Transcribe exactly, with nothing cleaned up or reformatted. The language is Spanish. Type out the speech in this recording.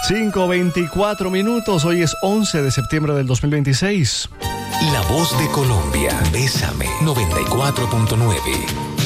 cinco veinticuatro minutos, hoy es once de septiembre del dos mil veintiséis. La voz de Colombia, Bésame, noventa y cuatro punto nueve.